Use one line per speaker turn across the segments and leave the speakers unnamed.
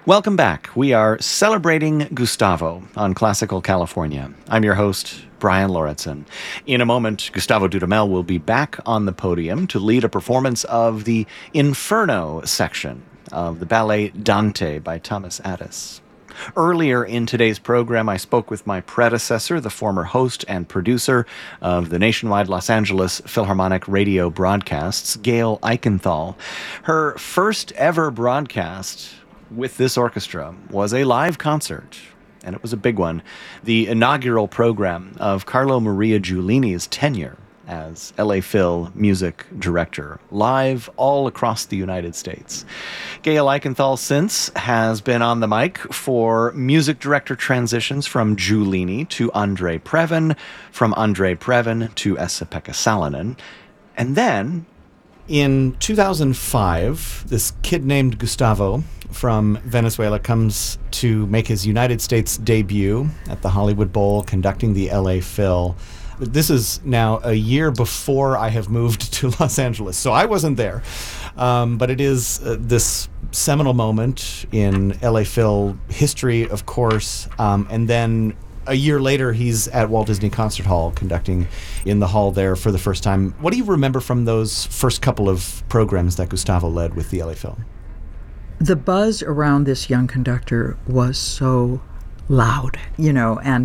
Welcome back. We are celebrating Gustavo on Classical California. I'm your host, Brian Lauritsen. In a moment, Gustavo Dudamel will be back on the podium to lead a performance of the Inferno section of the ballet Dante by Thomas Addis. Earlier in today's program, I spoke with my predecessor, the former host and producer of the nationwide Los Angeles Philharmonic radio broadcasts, Gail Eichenthal. Her first ever broadcast with this orchestra was a live concert, and it was a big one, the inaugural program of Carlo Maria Giulini's tenure as LA Phil music director, live all across the United States. Gail Eichenthal since has been on the mic for music director transitions from Giulini to Andre Previn, from Andre Previn to Esa-Pekka Salonen, and then
in 2005, this kid named Gustavo from Venezuela comes to make his United States debut at the Hollywood Bowl, conducting the LA Phil. This is now a year before I have moved to Los Angeles, so I wasn't there. But it is this seminal moment in LA Phil history, of course, and then a year later, he's at Walt Disney Concert Hall, conducting in the hall there for the first time. What do you remember from those first couple of programs that Gustavo led with the LA Phil?
The buzz around this young conductor was so loud, and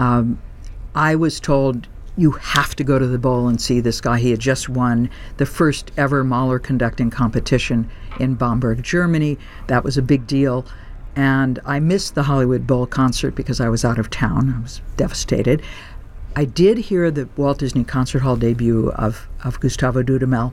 I was told, you have to go to the Bowl and see this guy. He had just won the first ever Mahler conducting competition in Bamberg, Germany. That was a big deal. And I missed the Hollywood Bowl concert because I was out of town. I was devastated. I did hear the Walt Disney Concert Hall debut of Gustavo Dudamel,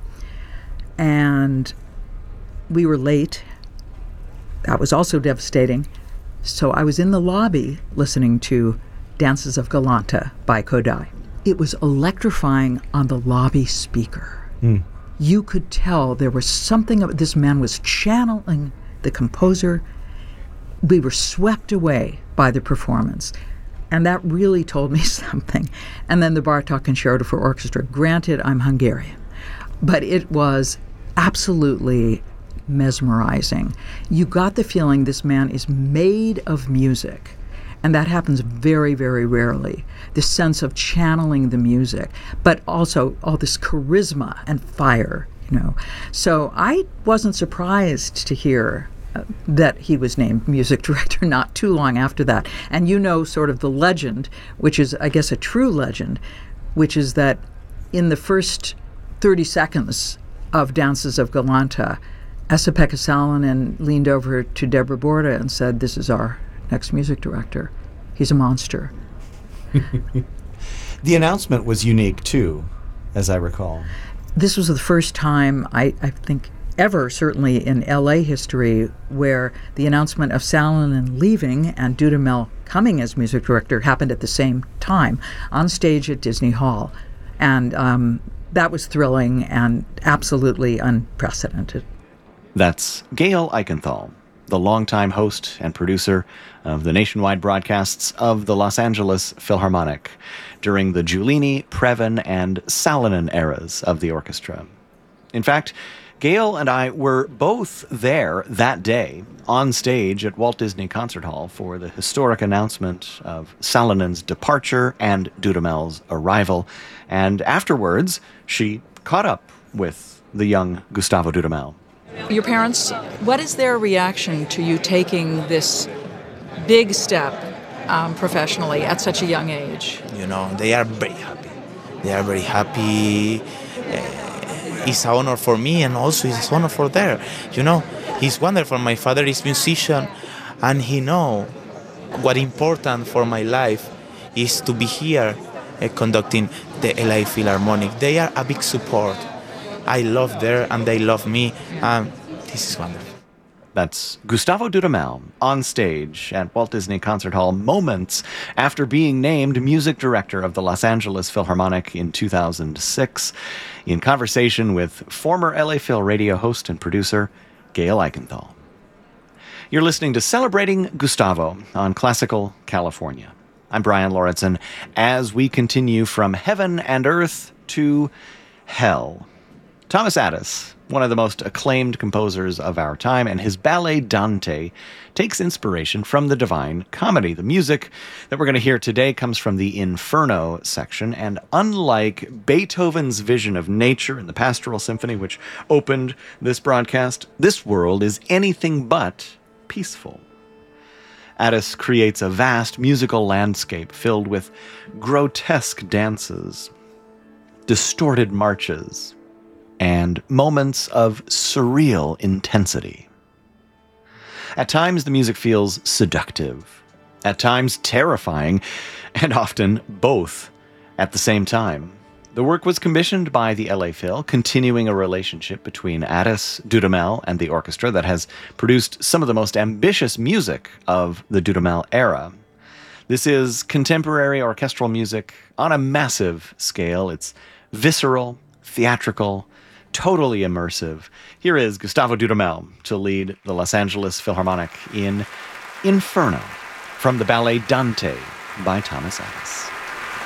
and we were late. That was also devastating. So I was in the lobby listening to Dances of Galanta by Kodály. It was electrifying on the lobby speaker. You could tell there was something, this man was channeling the composer. We were swept away by the performance, and that really told me something. And then the Bartók Concerto for Orchestra. Granted, I'm Hungarian, but it was absolutely mesmerizing. You got the feeling this man is made of music, and that happens very, very rarely. This sense of channeling the music, but also all this charisma and fire, So I wasn't surprised to hear that he was named music director not too long after that. And sort of the legend, which is, I guess, a true legend, which is that in the first 30 seconds of Dances of Galanta, Esa-Pekka Salonen leaned over to Deborah Borda and said, "This is our next music director. He's a monster."
The announcement was unique, too, as I recall.
This was the first time, I think, ever, certainly in LA history, where the announcement of Salonen leaving and Dudamel coming as music director happened at the same time on stage at Disney Hall. And that was thrilling and absolutely unprecedented.
That's Gail Eichenthal, the longtime host and producer of the nationwide broadcasts of the Los Angeles Philharmonic during the Giulini, Previn, and Salonen eras of the orchestra. In fact, Gail and I were both there that day on stage at Walt Disney Concert Hall for the historic announcement of Salonen's departure and Dudamel's arrival. And afterwards, she caught up with the young Gustavo Dudamel.
Your parents, what is their reaction to you taking this big step professionally at such a young age?
They are very happy. They are very happy. It's an honor for me, and also it's an honor for them. It's wonderful. My father is a musician, and he knows what important for my life is to be here conducting the LA Philharmonic. They are a big support. I love them, and they love me, and this is wonderful.
That's Gustavo Dudamel on stage at Walt Disney Concert Hall moments after being named music director of the Los Angeles Philharmonic in 2006, in conversation with former LA Phil radio host and producer Gail Eichenthal. You're listening to Celebrating Gustavo on Classical California. I'm Brian Lauritsen, as we continue from heaven and earth to hell. Thomas Addis, one of the most acclaimed composers of our time, and his ballet Dante takes inspiration from the Divine Comedy. The music that we're going to hear today comes from the Inferno section, and unlike Beethoven's vision of nature in the Pastoral Symphony, which opened this broadcast, this world is anything but peaceful. Addis creates a vast musical landscape filled with grotesque dances, distorted marches, and moments of surreal intensity. At times, the music feels seductive, at times terrifying, and often both at the same time. The work was commissioned by the LA Phil, continuing a relationship between Addis, Dudamel, and the orchestra that has produced some of the most ambitious music of the Dudamel era. This is contemporary orchestral music on a massive scale. It's visceral, theatrical, totally immersive. Here is Gustavo Dudamel to lead the Los Angeles Philharmonic in Inferno from the ballet Dante by Thomas Addis.